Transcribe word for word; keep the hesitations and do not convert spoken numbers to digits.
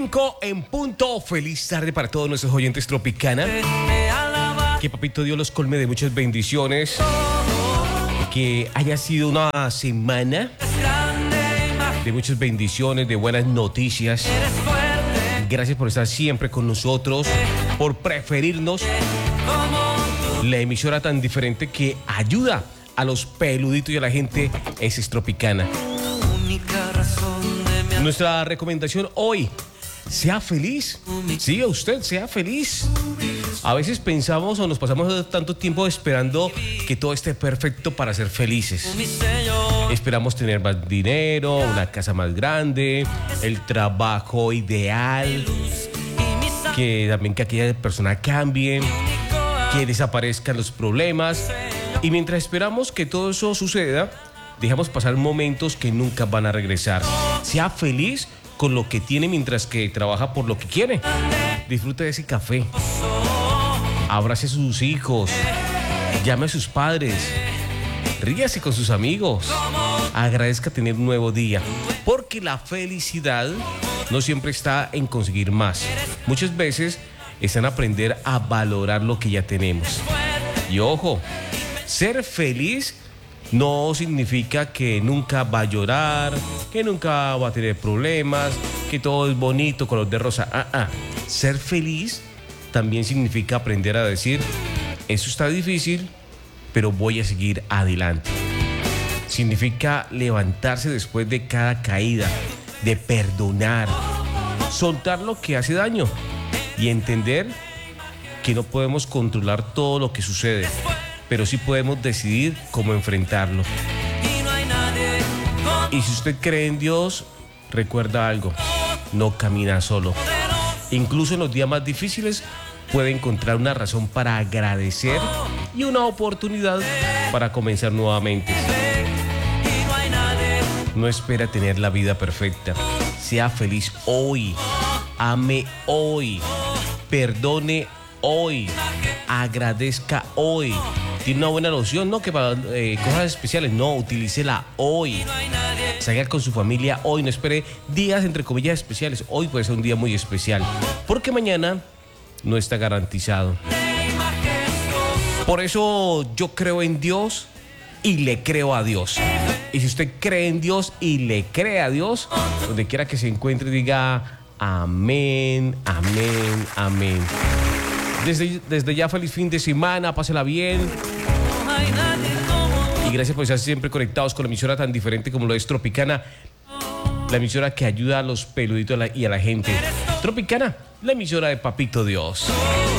En punto, feliz tarde para todos nuestros oyentes Tropicana. Que Papito Dios los colme de muchas bendiciones. Que haya sido una semana de muchas bendiciones, de buenas noticias. Gracias por estar siempre con nosotros, por preferirnos. La emisora tan diferente que ayuda a los peluditos y a la gente es Tropicana. Nuestra recomendación hoy: sea feliz. Sí, usted sea feliz. A veces pensamos o nos pasamos tanto tiempo esperando que todo esté perfecto para ser felices. Esperamos tener más dinero, una casa más grande, el trabajo ideal, que también que aquella persona cambie, que desaparezcan los problemas. Y mientras esperamos que todo eso suceda, dejamos pasar momentos que nunca van a regresar. Sea feliz con lo que tiene mientras que trabaja por lo que quiere. Disfrute de ese café. Abrace a sus hijos. Llame a sus padres. Ríase con sus amigos. Agradezca tener un nuevo día. Porque la felicidad no siempre está en conseguir más. Muchas veces está en aprender a valorar lo que ya tenemos. Y ojo, ser feliz no significa que nunca va a llorar, que nunca va a tener problemas, que todo es bonito, color de rosa. Ah, ah. Ser feliz también significa aprender a decir: eso está difícil, pero voy a seguir adelante. Significa levantarse después de cada caída, de perdonar, soltar lo que hace daño y entender que no podemos controlar todo lo que sucede, pero sí podemos decidir cómo enfrentarlo. Y si usted cree en Dios, recuerda algo: no camina solo. Incluso en los días más difíciles puede encontrar una razón para agradecer y una oportunidad para comenzar nuevamente. No espera tener la vida perfecta. Sea feliz hoy. Ame hoy. Perdone hoy. Agradezca hoy. Tiene una buena noción, no que para eh, cosas especiales, no, utilícela hoy. Salga con su familia hoy, no espere días entre comillas especiales. Hoy puede ser un día muy especial, porque mañana no está garantizado. Por eso yo creo en Dios y le creo a Dios. Y si usted cree en Dios y le cree a Dios, donde quiera que se encuentre, diga amén, amén, amén. Desde, desde ya, feliz fin de semana, pásela bien. Y gracias por estar siempre conectados con la emisora tan diferente como lo es Tropicana, la emisora que ayuda a los peluditos y a la gente. Tropicana, la emisora de Papito Dios.